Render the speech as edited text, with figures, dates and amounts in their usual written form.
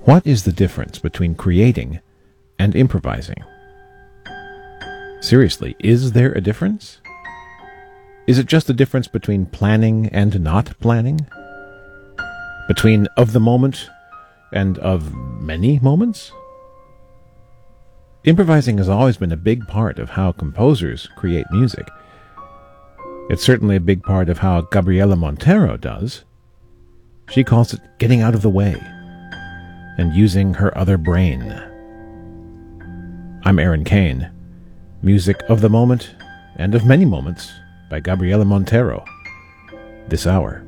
What is the difference between creating and improvising? Seriously, is there a difference? Is it just the difference between planning and not planning? Between of the moment and of many moments? Improvising has always been a big part of how composers create music. It's certainly a big part of how Gabriela Montero does. She calls it getting out of the way and using her other brain. I'm Aaron Kane. Music of the moment and of many moments by Gabriela Montero. This hour.